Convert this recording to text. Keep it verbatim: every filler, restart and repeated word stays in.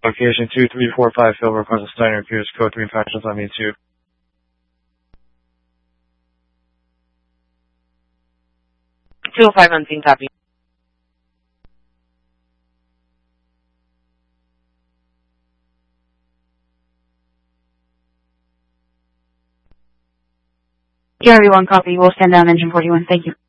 Location two three four five Philbrook, Russell Steiner, Pierce, code three factions on me too. two oh five on scene, copy. Gary one, copy. We'll stand down engine forty-one. Thank you.